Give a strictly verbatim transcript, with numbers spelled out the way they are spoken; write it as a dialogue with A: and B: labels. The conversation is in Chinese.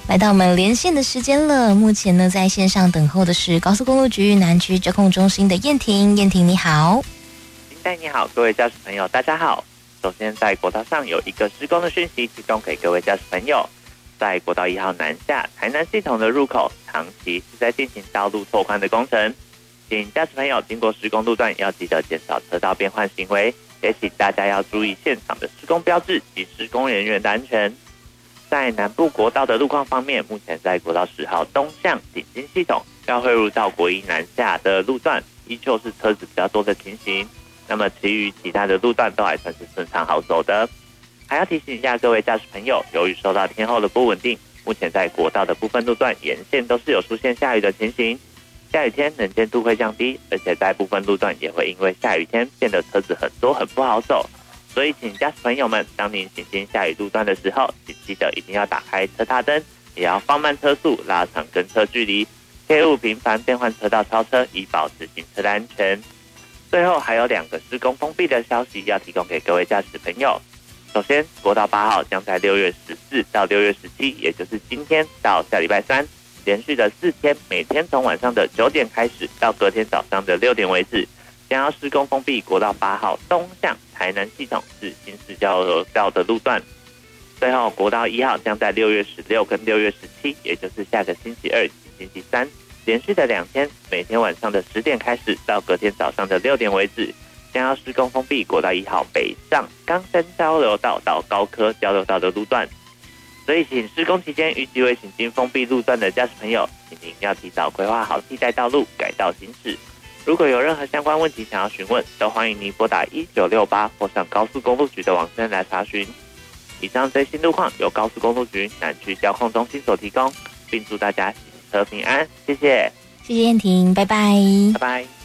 A: 来到我们连线的时间了，目前呢在线上等候的是高速公路局南区指控中心的燕婷。燕婷你好。
B: 金代你好，各位驾驶朋友大家好。首先在国道上有一个施工的讯息提供给各位驾驶朋友，在国道一号南下台南系统的入口长期是在进行道路拓宽的工程，请驾驶朋友经过施工路段要记得减少车道变换行为，也请大家要注意现场的施工标志及施工人员的安全。在南部国道的路况方面，目前在国道十号东向顶金系统要汇入到国一南下的路段依旧是车子比较多的情形，那么其余其他的路段都还算是顺畅好走的。还要提醒一下各位驾驶朋友，由于受到天候的不稳定，目前在国道的部分路段沿线都是有出现下雨的情形，下雨天能见度会降低，而且在部分路段也会因为下雨天变得车子很多很不好走，所以请驾驶朋友们，当您行经下雨路段的时候，请记得一定要打开车踏灯，也要放慢车速，拉长跟车距离，切勿频繁变换车道超车，以保持行车的安全。最后还有两个施工封闭的消息要提供给各位驾驶朋友。首先，国道八号将在六月十四到六月十七，也就是今天到下礼拜三，连续的四天，每天从晚上的九点开始到隔天早上的六点为止，将要施工封闭国道八号东向台南系统至新市交流道的路段。最后，国道一号将在六月十六跟六月十七，也就是下个星期二及星期三，连续的两天，每天晚上的十点开始到隔天早上的六点为止，将要施工封闭国道一号北上冈山交流道到高科交流道的路段。所以，请施工期间预计会行经封闭路段的驾驶朋友，请您要提早规划好替代道路，改道行驶。如果有任何相关问题想要询问，都欢迎您拨打一九六八或上高速公路局的网站来查询。以上最新路况由高速公路局南区交控中心所提供，并祝大家行车平安，谢谢。
A: 谢谢燕婷，拜拜。
B: 拜拜。